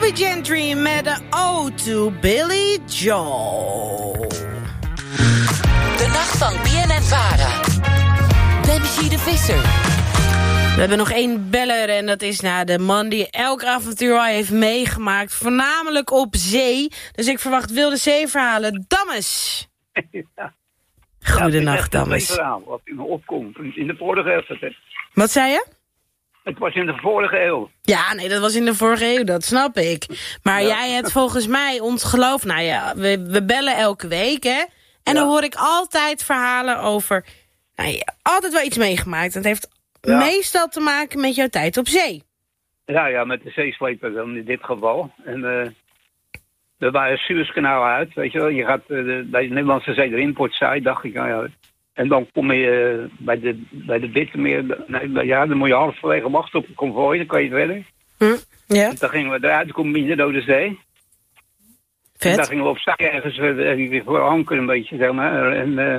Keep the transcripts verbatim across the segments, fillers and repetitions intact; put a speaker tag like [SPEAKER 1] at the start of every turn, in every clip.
[SPEAKER 1] Toby Gentry met de O to Billy Joel.
[SPEAKER 2] De nacht van B N N Vara. Dempsey de Visser.
[SPEAKER 1] We hebben nog één beller en dat is nou, de man die elk avontuur al heeft meegemaakt. Voornamelijk op zee. Dus ik verwacht wilde zeeverhalen. Dammes.
[SPEAKER 3] Ja.
[SPEAKER 1] Goedenacht,
[SPEAKER 3] ja,
[SPEAKER 1] Dammes.
[SPEAKER 3] Het verhaal wat in me opkomt. In de vorige eeuw. Het,
[SPEAKER 1] Wat zei je?
[SPEAKER 3] het was in de vorige eeuw.
[SPEAKER 1] Ja, nee, dat was in de vorige eeuw, dat snap ik. Maar
[SPEAKER 3] Ja.
[SPEAKER 1] jij hebt volgens mij ons geloof... Nou ja, we, we bellen elke week, hè? En
[SPEAKER 3] Ja.
[SPEAKER 1] dan hoor ik altijd verhalen over... Nou ja, altijd wel iets meegemaakt. Dat heeft
[SPEAKER 3] Ja.
[SPEAKER 1] meestal te maken met jouw tijd op zee.
[SPEAKER 3] Ja, ja, met de zeesleper dan in dit geval. En uh, er waren Suezkanaal uit, weet je wel. Je gaat uh, de, bij de Nederlandse Zee erin, Portzij, dacht ik. Nou ja. En dan kom je uh, bij de, bij de Bittermeer. Nee, ja, dan moet je halverwege wachten op een konvooi, dan kan je het verder.
[SPEAKER 1] Hm? Ja,
[SPEAKER 3] En dan gingen we eruit, dan kom je in de Dode Zee. En daar
[SPEAKER 1] vet.
[SPEAKER 3] gingen we op zee ergens uh, weer voor anker een beetje, zeg maar. En uh,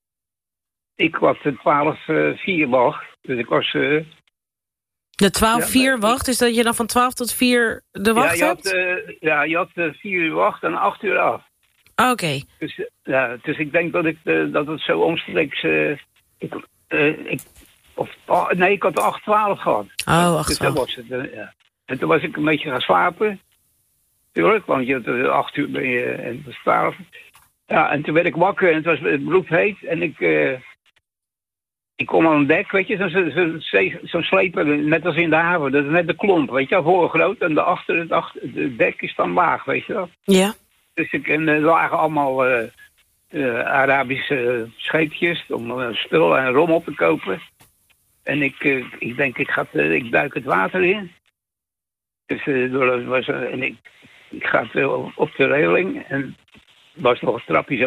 [SPEAKER 3] ik was twaalf vier wacht, dus ik was... Uh,
[SPEAKER 1] De twaalf vier
[SPEAKER 3] Ja,
[SPEAKER 1] wacht, is dat je dan van twaalf tot vier de wacht
[SPEAKER 3] ja, je had,
[SPEAKER 1] hebt?
[SPEAKER 3] uh, ja, je had uh, vier uur wacht en acht uur af.
[SPEAKER 1] Oké. Okay.
[SPEAKER 3] Dus, uh, ja, dus ik denk dat, ik, uh, dat het zo omstreeks... Uh, ik, uh, ik, of, oh, nee, ik had acht twaalf gehad.
[SPEAKER 1] Oh, acht
[SPEAKER 3] Dus dat
[SPEAKER 1] twaalf.
[SPEAKER 3] was het. Uh, ja. En toen was ik een beetje gaan slapen. Tuurlijk, want je had uh, acht uur ben je, en het was twaalf. Ja, en toen werd ik wakker en het was het bloedheet. En ik... Uh, Ik kom aan een dek, weet je, zo'n zo, zo, zo sleper, net als in de haven. Dat is net de klomp, weet je, voor groot. En de achter, het, achter, het dek is dan laag, weet je wel.
[SPEAKER 1] Ja.
[SPEAKER 3] Dus ik, en er lagen allemaal uh, uh, Arabische scheepjes om uh, spul en rom op te kopen. En ik, uh, ik denk, ik, ga, uh, ik duik het water in. Dus uh, door, was, uh, en ik, ik ga uh, op de reling en er was nog een trapje zo